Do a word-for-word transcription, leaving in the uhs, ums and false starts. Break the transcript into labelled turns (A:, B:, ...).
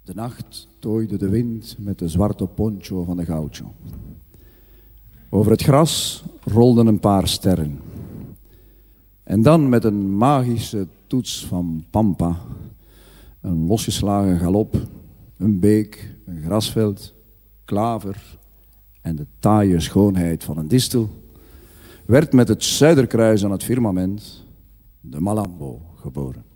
A: De nacht tooide de wind met de zwarte poncho van de gaucho. Over het gras rolden een paar sterren. En dan met een magische toets van pampa, een losgeslagen galop, een beek, een grasveld, klaver en de taaie schoonheid van een distel, werd met het Zuiderkruis aan het firmament de Malambo geboren.